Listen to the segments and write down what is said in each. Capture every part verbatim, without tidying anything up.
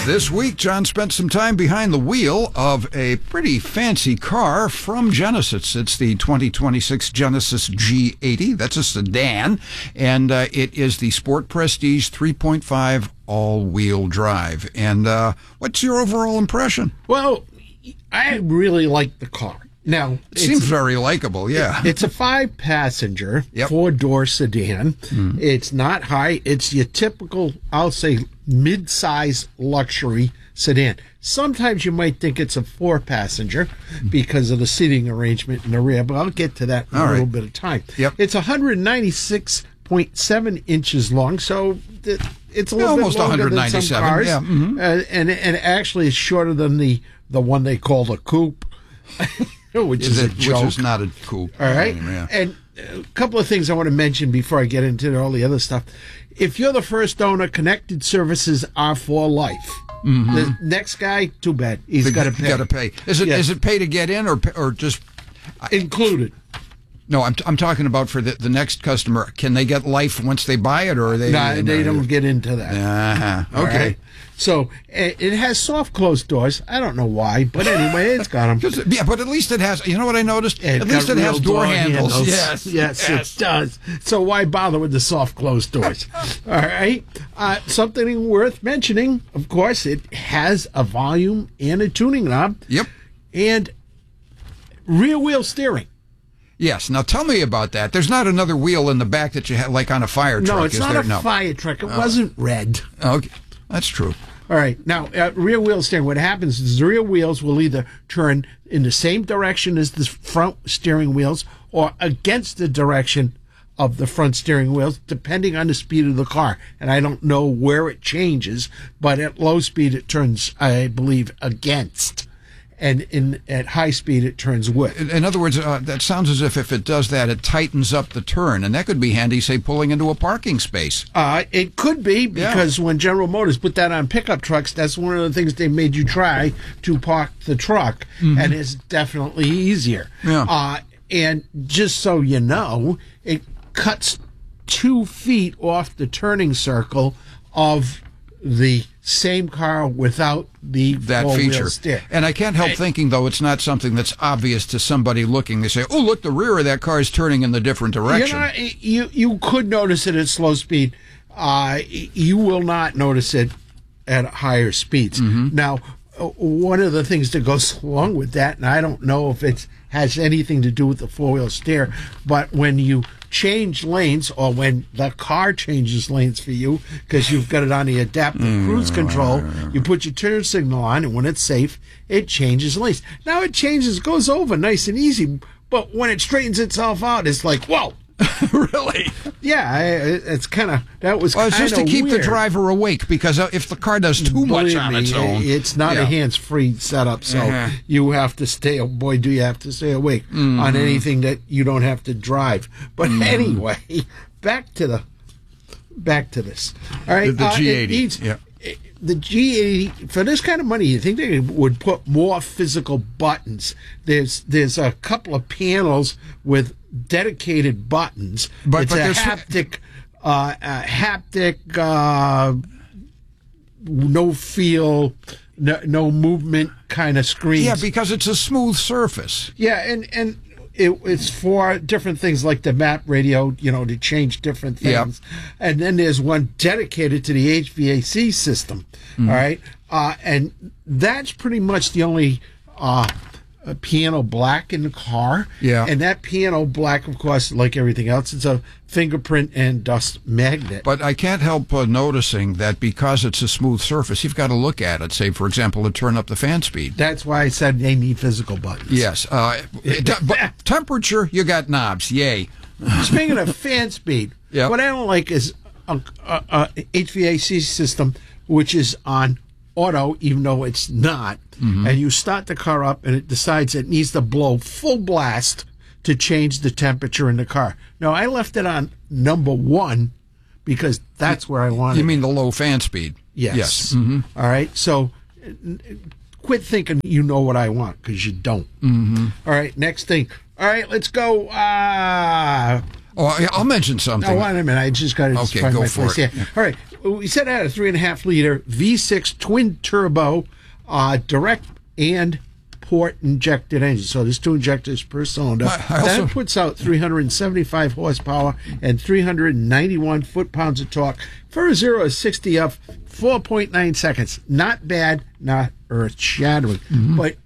This week, John spent some time behind the wheel of a pretty fancy car from Genesis. It's the twenty twenty-six Genesis G eighty. That's a sedan, and uh, it is the Sport Prestige three point five all-wheel drive. And uh, what's your overall impression? Well, I really like the car. Now, it seems very likable, yeah. It's a five-passenger, yep. four-door sedan. Mm. It's not high. It's your typical, I'll say, mid-size luxury sedan. Sometimes you might think it's a four-passenger because of the seating arrangement in the rear, but I'll get to that in All a little right. bit of time. Yep. It's one hundred ninety-six point seven inches long, so it's a little yeah, almost bit longer than some cars. Yeah. Mm-hmm. Uh, and, and actually, it's shorter than the, the one they call the coupe. Which is, is it, a joke. Which is not a coupe. All right. Yeah. And a couple of things I want to mention before I get into all the other stuff. If you're the first owner, connected services are for life. Mm-hmm. The next guy, too bad. He's got to pay. Got to pay. Is it? Yes. Is it pay to get in or or just included? No, I'm I'm talking about for the, the next customer. Can they get life once they buy it, or are they? No, nah, they don't get into that. Uh-huh. Okay. Right? So it has soft closed doors. I don't know why, but anyway, it's got them. Yeah, but at least it has. You know what I noticed? It at least it has door, door handles. handles. Yes, yes, yes, it does. So why bother with the soft closed doors? All right. Uh, something worth mentioning, of course, it has a volume and a tuning knob. Yep. And rear wheel steering. Yes. Now tell me about that. There's not another wheel in the back that you have, like on a fire truck. No, it's is not there? a no. fire truck. It uh, wasn't red. Okay, that's true. All right. Now, uh, rear wheel steering. What happens is the rear wheels will either turn in the same direction as the front steering wheels or against the direction of the front steering wheels, depending on the speed of the car. And I don't know where it changes, but at low speed it turns, I believe, against. And in at high speed, it turns with. In other words, uh, that sounds as if if it does that, it tightens up the turn, and that could be handy, say, pulling into a parking space. Uh, it could be, because yeah. when General Motors put that on pickup trucks, that's one of the things they made you try to park the truck, mm-hmm. and it's definitely easier. Yeah. Uh, and just so you know, it cuts two feet off the turning circle of the same car without the that feature. Steer. And I can't help I, thinking, though, it's not something that's obvious to somebody looking. They say, oh, look, the rear of that car is turning in the different direction. You know, you, you could notice it at slow speed. Uh, you will not notice it at higher speeds. Mm-hmm. Now, one of the things that goes along with that, and I don't know if it has anything to do with the four-wheel steer, but when you change lanes, or when the car changes lanes for you, because you've got it on the adaptive mm, cruise control, you put your turn signal on, and when it's safe, it changes lanes. Now it changes, goes over nice and easy, but when it straightens itself out, it's like, whoa. Really? Yeah, it's kind of, that was well, kind of it's just to keep weird. the driver awake, because if the car does too Believe much on me, its own. It's not yeah. a hands-free setup, so uh-huh. you have to stay, boy, do you have to stay awake mm-hmm. on anything that you don't have to drive. But mm-hmm. anyway, back to the, back to this. All right, The, the uh, G eighty, needs, yeah. The G eighty, for this kind of money, you think they would put more physical buttons. There's there's a couple of panels with dedicated buttons. But, it's but a there's haptic, uh, a haptic, uh, no feel, no, no movement kind of screen. Yeah, because it's a smooth surface. Yeah, and and it, it's for different things like the map radio, you know, to change different things. Yep. And then there's one dedicated to the H V A C system. Mm-hmm. All right, uh, and that's pretty much the only uh, piano black in the car. Yeah, and that piano black, of course, like everything else, it's a fingerprint and dust magnet. But I can't help uh, noticing that because it's a smooth surface, you've got to look at it, say, for example, to turn up the fan speed. That's why I said they need physical buttons. Yes. Uh, but temperature, you got knobs. Yay. Speaking of fan speed, yep. what I don't like is a, a, a H V A C system which is on auto, even though it's not, mm-hmm. and you start the car up and it decides it needs to blow full blast to change the temperature in the car. No, I left it on number one because that's where I want it. You mean the low fan speed? Yes. Yes. Mm-hmm. All right. So quit thinking you know what I want, because you don't. Mm-hmm. All right. Next thing. All right. Let's go. Uh, oh, I'll mention something. No, wait a minute. I just got to okay, find go my for place. it. Yeah. All right. we said it had a three and a half liter V six twin turbo, uh, direct and port injected engine. So there's two injectors per cylinder. I, I also, that puts out three hundred seventy-five horsepower and three hundred ninety-one foot-pounds of torque for a zero to sixty of four point nine seconds. Not bad, not earth-shattering, mm-hmm. but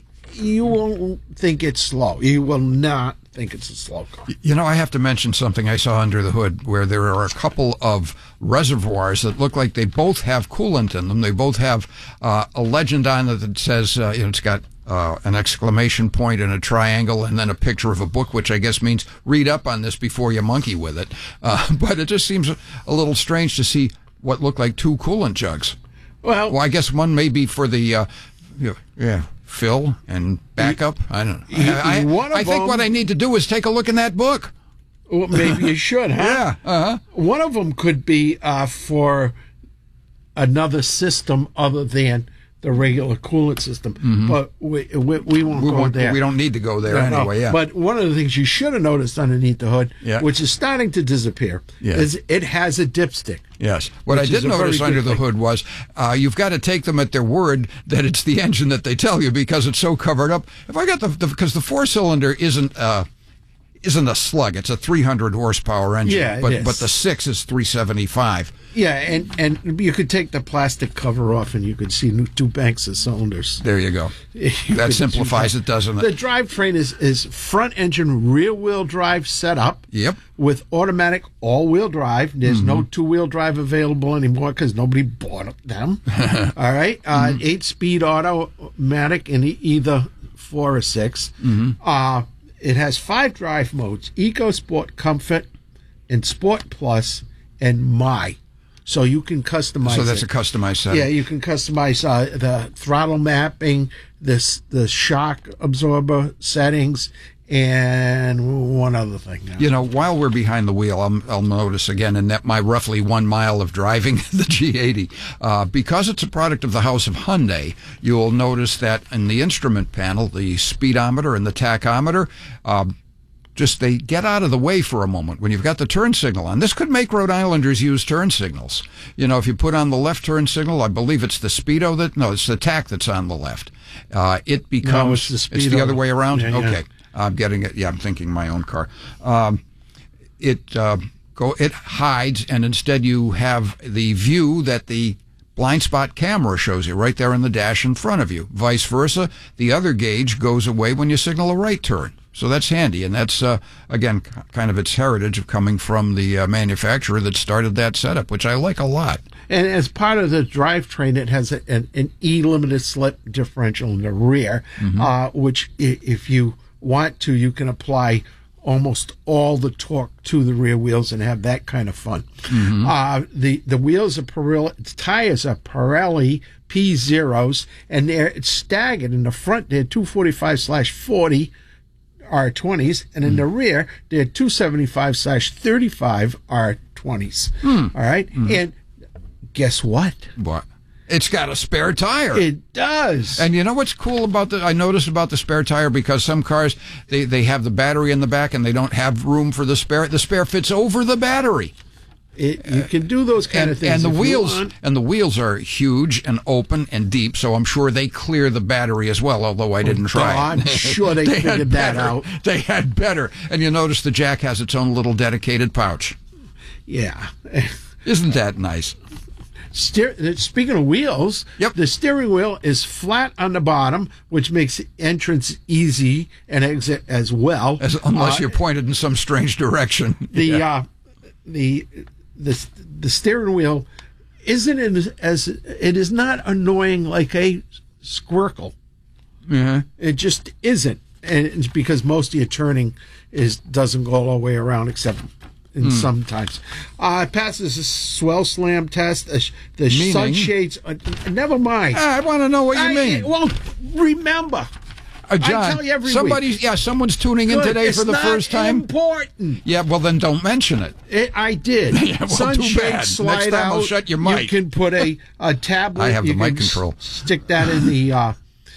you won't think it's slow. You will not think it's a slow car. You know, I have to mention something I saw under the hood where there are a couple of reservoirs that look like they both have coolant in them. They both have uh, a legend on it that says, uh, you know, it's got uh, an exclamation point and a triangle and then a picture of a book, which I guess means read up on this before you monkey with it. Uh, but it just seems a little strange to see what look like two coolant jugs. Well, well I guess one may be for the, uh, you know, yeah. fill and backup. I don't know. I, I, I think them, what I need to do is take a look in that book. Well, maybe you should, huh? Yeah. Uh-huh. One of them could be uh, for another system other than the regular coolant system, mm-hmm. but we, we, we won't we go won't, there. We don't need to go there no, anyway. No. Yeah. But one of the things you should have noticed underneath the hood, yeah. which is starting to disappear, yeah. is it has a dipstick. Yes. What I did notice under the hood was uh, you've got to take them at their word that it's the engine that they tell you because it's so covered up. If I got the because the, the four cylinder isn't uh, isn't a slug; it's a three hundred horsepower engine. Yeah, it but is. but the six is three seventy-five. Yeah, and, and you could take the plastic cover off and you could see two banks of cylinders. There you go. You that simplifies it, doesn't it? The drivetrain is, is front engine rear wheel drive setup. Yep. With automatic all wheel drive. There's mm-hmm. no two wheel drive available anymore because nobody bought them. All right. Uh, mm-hmm. Eight speed automatic in either four or six. Mm-hmm. Uh, it has five drive modes: Eco, Sport, Comfort, and Sport Plus, and My. So you can customize. So that's it. a customized setting. Yeah, you can customize uh, the throttle mapping, this the shock absorber settings, and one other thing. Now. You know, while we're behind the wheel, I'll, I'll notice again in that my roughly one mile of driving the G eighty, uh, because it's a product of the House of Hyundai, you will notice that in the instrument panel, the speedometer and the tachometer. Uh, Just they get out of the way for a moment when you've got the turn signal on. This could make Rhode Islanders use turn signals. You know, if you put on the left turn signal, I believe it's the speedo that no, it's the tach that's on the left. Uh, it becomes no, it's, the speedo. It's the other way around. Yeah, okay, yeah. I'm getting it. Yeah, I'm thinking my own car. Um, it uh, go it hides, and instead you have the view that the blind spot camera shows you right there in the dash in front of you. Vice versa, the other gauge goes away when you signal a right turn. So that's handy, and that's, uh, again, kind of its heritage of coming from the uh, manufacturer that started that setup, which I like a lot. And as part of the drivetrain, it has a, an, an E-limited slip differential in the rear, mm-hmm. uh, which if you want to, you can apply almost all the torque to the rear wheels and have that kind of fun. Mm-hmm. Uh, the, the wheels are Pirelli, its tires are Pirelli P zeros, and they're staggered. In the front, they're two forty-five slash forty R twenties, and in mm. the rear, they're two seventy-five slash thirty-five R twenties. Mm. All right? Mm. And guess what? What? It's got a spare tire. It does. And you know what's cool about the, I noticed about the spare tire, because some cars, they, they have the battery in the back and they don't have room for the spare. The spare fits over the battery. It, you can do those kind and, of things. And the if wheels you want. and the wheels are huge and open and deep, so I'm sure they clear the battery as well, although I didn't try. Oh, I'm sure they, they figured that out. They had better. And you notice the jack has its own little dedicated pouch. Yeah. Isn't that nice? Steer, speaking of wheels, yep. the steering wheel is flat on the bottom, which makes entrance easy and exit as well. As, unless uh, you're pointed in some strange direction. The yeah. uh, the the the steering wheel isn't as, as it is not annoying like a squircle. Mm-hmm. It just isn't, and it's because most of your turning is doesn't go all the way around except. In mm. sometimes, uh, it passes a swell slam test. Uh, the Meaning? sunshades. Uh, never mind. I want to know what you I, mean. Well, remember, uh, John, I tell you every somebody's week. Yeah, someone's tuning Good. in today it's for the not first time. Important. Yeah, well then don't mention it. it I did. yeah, well, Sunshades too bad. slide Next time out. I'll shut your mic. You can put a, a tablet. I have you the mic can control. S- stick that in the. Uh,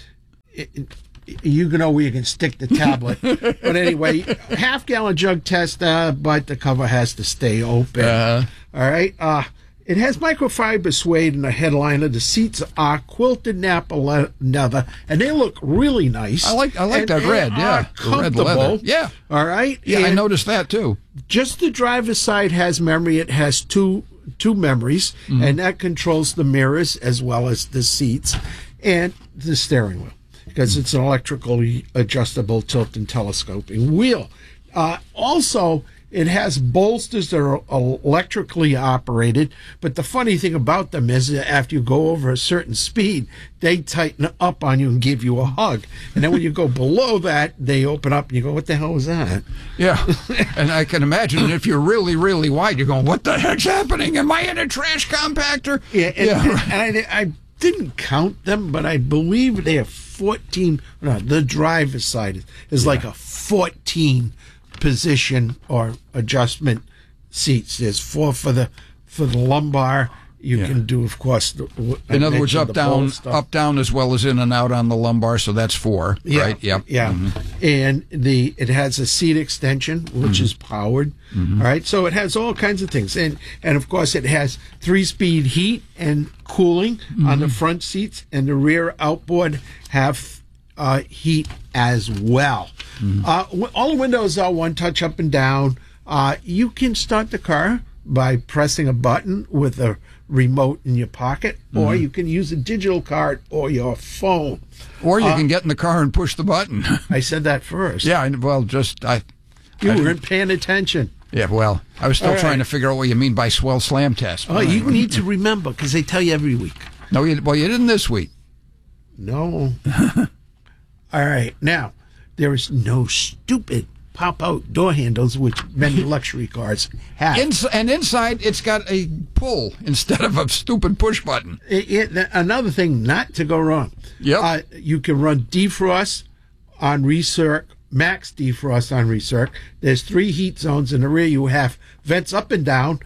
it, You can know where you can stick the tablet. But anyway, half gallon jug test, uh, but the cover has to stay open. Uh-huh. All right. Uh, It has microfiber suede in the headliner. The seats are quilted Napa le- leather, and they look really nice. I like I like and that they red, are yeah, the red comfortable. leather. Yeah, all right. yeah, I And noticed that too. just the driver's side has memory. It has two two memories, Mm-hmm. and that controls the mirrors as well as the seats and the steering wheel, because it's an electrically adjustable tilt and telescoping wheel. Uh, also, it has bolsters that are electrically operated, but the funny thing about them is that after you go over a certain speed, they tighten up on you and give you a hug. And then when you go below that, they open up and you go, what the hell was that? Yeah, and I can imagine if you're really, really wide, you're going, what the heck's happening? Am I in a trash compactor? Yeah, and, yeah. and I, I didn't count them, but I believe they have fourteen. No, the driver's side is, is like a fourteen position or adjustment seats. There's four for the for the lumbar. You Yeah. can do, of course. The, I In other words, mentioned up, the down, bowl stuff. up, down, as well as in and out on the lumbar. So that's four, Yeah, right? Yep. yeah. Mm-hmm. And the it has a seat extension which Mm-hmm. is powered. All right, so it has all kinds of things, and and of course it has three speed heat and cooling Mm-hmm. on the front seats, and the rear outboard have uh, heat as well. Mm-hmm. Uh, w- all the windows are one touch up and down. Uh, you can start the car by pressing a button with a remote in your pocket, or Mm-hmm. you can use a digital card or your phone. Or you Uh, can get in the car and push the button. I said that first. yeah, I- well, just I. You I weren't paying attention. Yeah, well, I was still All trying right. to figure out what you mean by swell slam test. Oh, you need to remember, because they tell you every week. No, you, well, you didn't this week. No. All right. Now, there is no stupid pop-out door handles, which many luxury cars have. Ins- and inside, it's got a pull instead of a stupid push button. It- it- another thing not to go wrong. Yep. Uh, you can run defrost on recirc, max defrost on recirc. There's three heat zones in the rear. You have vents up and down,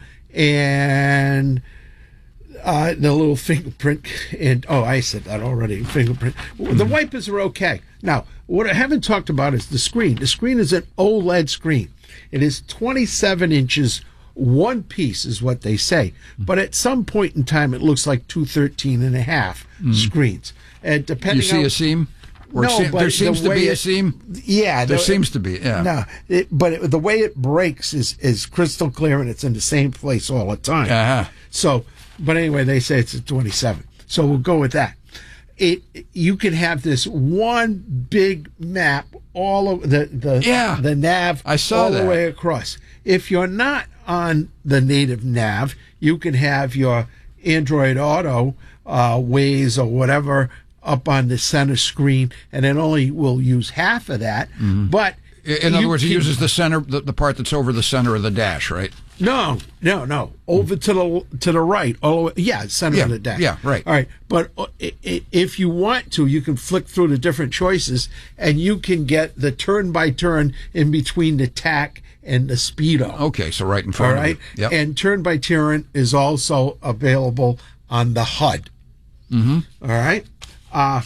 and uh, the little fingerprint. And oh, I said that already. Fingerprint. The wipers are okay. Now, what I haven't talked about is the screen. The screen is an OLED screen. It is twenty-seven inches. One piece is what they say, but at some point in time, it looks like two thirteen and a half screens. And depending You see on, a seam? Or No, it se- but there seems the to be way a it- seam? yeah, There the- seems to be, yeah. No, it, but it, the way it breaks is is crystal clear, and it's in the same place all the time. Uh-huh. So, but anyway, they say it's a twenty-seven. So we'll go with that. It you can have this one big map all over the the Yeah, the nav I saw all that. the way across. If you're not on the native nav, you can have your Android Auto, uh, Waze or whatever up on the center screen, and it only will use half of that. But In in other you words, it can- uses the center, the, the part that's over the center of the dash, right? no, no, no. Over to the to the right. Oh, yeah, center Yeah, of the dash. yeah, right. All right, but uh, i- i- if you want to, you can flick through the different choices, and you can get the turn by turn in between the tack and the speedo. Okay, so right in All front right, of you. Yep. and turn by turn is also available on the H U D. Mm-hmm. All right. Uh,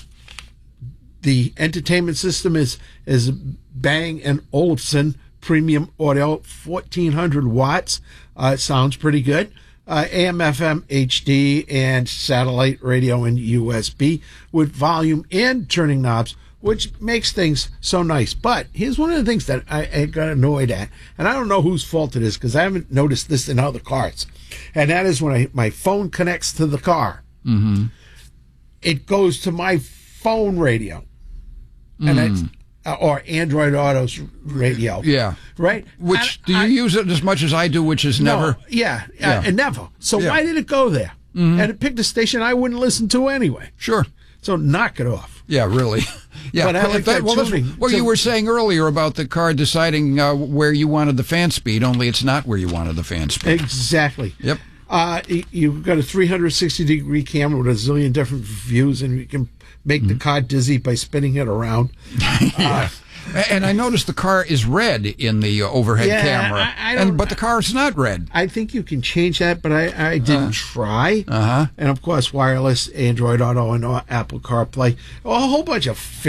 the entertainment system is is Bang and Olufsen premium audio, fourteen hundred watts. Uh, it sounds pretty good. Uh, A M, F M, H D, and satellite radio and U S B with volume and turning knobs, which makes things so nice. But here's one of the things that I, I got annoyed at, and I don't know whose fault it is because I haven't noticed this in other cars, and that is when I, my phone connects to the car, mm-hmm. it goes to my phone radio, and it's uh, or Android Auto's radio. Yeah. Right? Which, I- do you I- use it as much as I do, which is never? No, yeah, Yeah. Uh, and never. So Yeah. why did it go there? And it picked a station I wouldn't listen to anyway. Sure. So knock it off. Yeah, really. Yeah, But I like that well, that's tuning. what So- you were saying earlier about the car deciding uh, where you wanted the fan speed, only it's not where you wanted the fan speed. Exactly. Yep. Uh, y- you've got a three hundred sixty degree camera with a zillion different views, and you can make Mm-hmm. the car dizzy by spinning it around. Yeah. And I noticed the car is red in the uh, overhead Yeah, camera, I- I don't- and but the car's not red. I think you can change that, but I, I didn't try. Uh-huh. And of course, wireless, Android Auto, and uh, Apple CarPlay, a whole bunch of